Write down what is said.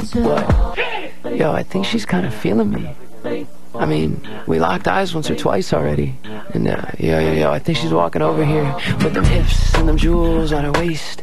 What? Yo, I think she's kind of feeling me. I mean, we locked eyes once or twice already. And yo, I think she's walking over here with them hips and them jewels on her waist.